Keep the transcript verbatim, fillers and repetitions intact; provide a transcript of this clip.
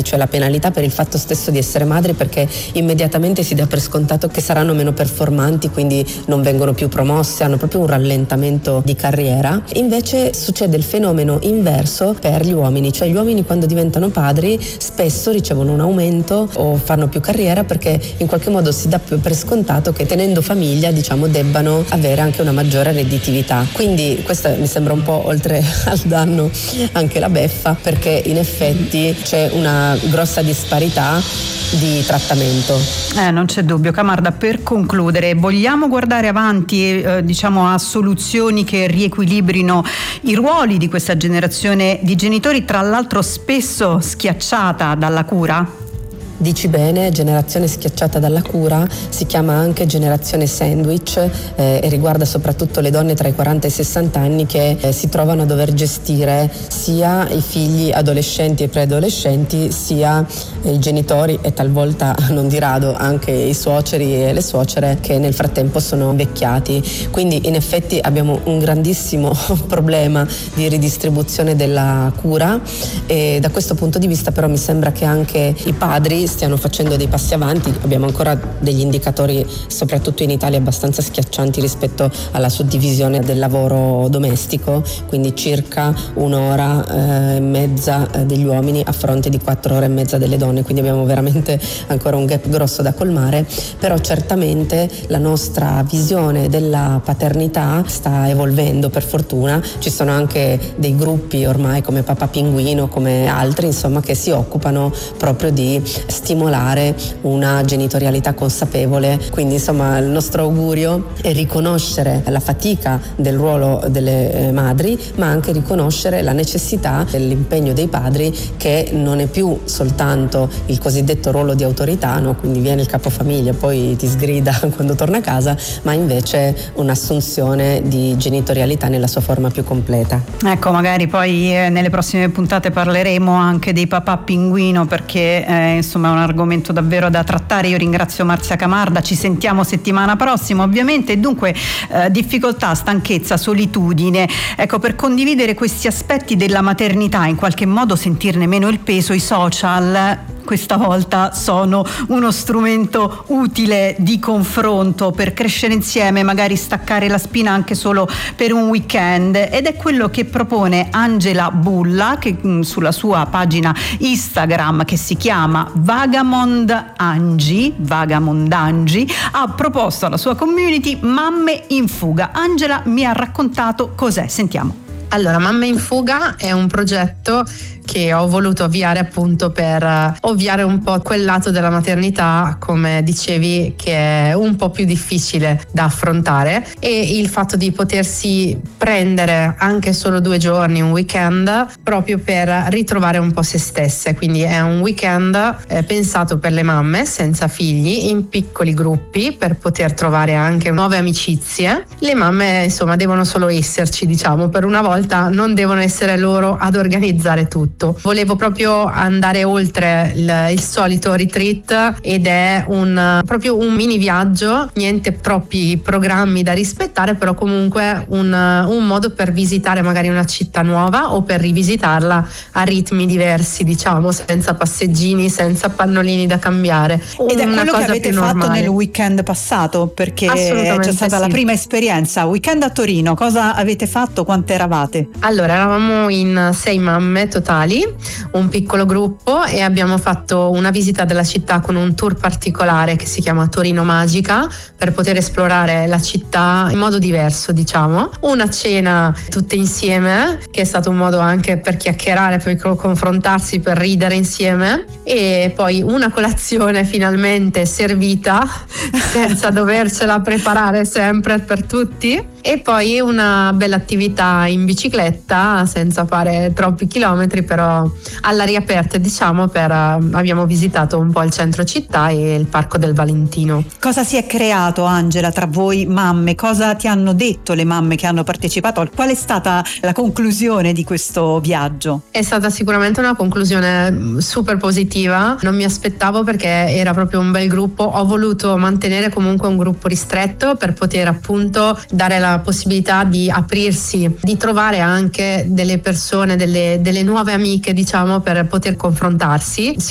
puniti, cioè la penalità per il fatto stesso di essere madri, perché immediatamente si dà per scontato che saranno meno performanti, quindi non vengono più promosse, hanno proprio un rallentamento di carriera. Invece succede il fenomeno inverso per gli uomini, cioè gli uomini quando diventano padri spesso ricevono un aumento o fanno più carriera, perché in qualche modo si dà per scontato che tenendo famiglia, diciamo, debbano avere anche una maggiore redditività. Quindi questa mi sembra un po', oltre al danno, anche la beffa, perché in effetti c'è una grossa disparità di trattamento. Eh, non c'è dubbio. Camarda, per concludere, vogliamo guardare avanti eh, diciamo a soluzioni che riequilibrino i ruoli di questa generazione di genitori, tra l'altro spesso schiacciata dalla cura? Dici bene, generazione schiacciata dalla cura, si chiama anche generazione sandwich eh, e riguarda soprattutto le donne tra i quaranta e i sessanta anni che eh, si trovano a dover gestire sia i figli adolescenti e preadolescenti, sia eh, i genitori e talvolta, non di rado, anche i suoceri e le suocere che nel frattempo sono invecchiati. Quindi in effetti abbiamo un grandissimo problema di ridistribuzione della cura e da questo punto di vista però mi sembra che anche i padri stiano facendo dei passi avanti. Abbiamo ancora degli indicatori, soprattutto in Italia, abbastanza schiaccianti rispetto alla suddivisione del lavoro domestico, quindi circa un'ora eh, e mezza eh, degli uomini a fronte di quattro ore e mezza delle donne, quindi abbiamo veramente ancora un gap grosso da colmare, però certamente la nostra visione della paternità sta evolvendo, per fortuna. Ci sono anche dei gruppi ormai come Papà Pinguino, come altri, insomma, che si occupano proprio di stimolare una genitorialità consapevole. Quindi insomma il nostro augurio è riconoscere la fatica del ruolo delle eh, madri, ma anche riconoscere la necessità dell'impegno dei padri, che non è più soltanto il cosiddetto ruolo di autorità, no? Quindi viene il capofamiglia, poi ti sgrida quando torna a casa, ma invece un'assunzione di genitorialità nella sua forma più completa. Ecco, magari poi eh, nelle prossime puntate parleremo anche dei papà pinguino, perché eh, insomma è un argomento davvero da trattare. Io ringrazio Marzia Camarda, ci sentiamo settimana prossima ovviamente. Dunque eh, difficoltà, stanchezza, solitudine, ecco, per condividere questi aspetti della maternità, in qualche modo sentirne meno il peso, i social questa volta sono uno strumento utile di confronto per crescere insieme, magari staccare la spina anche solo per un weekend, ed è quello che propone Angela Bulla, che mh, sulla sua pagina Instagram, che si chiama Vagamond Angi, Vagamond Angi, ha proposto alla sua community Mamme in Fuga. Angela mi ha raccontato cos'è, sentiamo. Allora, Mamme in Fuga è un progetto che ho voluto avviare appunto per ovviare un po' quel lato della maternità, come dicevi, che è un po' più difficile da affrontare, e il fatto di potersi prendere anche solo due giorni, un weekend, proprio per ritrovare un po' se stesse. Quindi è un weekend eh, pensato per le mamme senza figli, in piccoli gruppi, per poter trovare anche nuove amicizie. Le mamme insomma devono solo esserci, diciamo, per una volta non devono essere loro ad organizzare tutto. Volevo proprio andare oltre il, il solito retreat, ed è un proprio un mini viaggio, niente troppi programmi da rispettare, però comunque un, un modo per visitare magari una città nuova o per rivisitarla a ritmi diversi, diciamo, senza passeggini, senza pannolini da cambiare. Ed è una quello cosa che avete più fatto normale. nel weekend passato, perché c'è stata sì. la prima esperienza, weekend a Torino. Cosa avete fatto? Quante eravate? Allora, eravamo in sei mamme totali, un piccolo gruppo, e abbiamo fatto una visita della città con un tour particolare che si chiama Torino Magica, per poter esplorare la città in modo diverso, diciamo. Una cena tutte insieme, che è stato un modo anche per chiacchierare, per confrontarsi, per ridere insieme, e poi una colazione finalmente servita senza dovercela preparare sempre per tutti, e poi una bella attività in bicicletta senza fare troppi chilometri, però all'aria aperta, diciamo, per abbiamo visitato un po' il centro città e il Parco del Valentino. Cosa si è creato, Angela, tra voi mamme? Cosa ti hanno detto le mamme che hanno partecipato? Qual è stata la conclusione di questo viaggio? È stata sicuramente una conclusione super positiva, non mi aspettavo, perché era proprio un bel gruppo. Ho voluto mantenere comunque un gruppo ristretto per poter appunto dare la possibilità di aprirsi, di trovare anche delle persone, delle, delle nuove amiche, diciamo, per poter confrontarsi.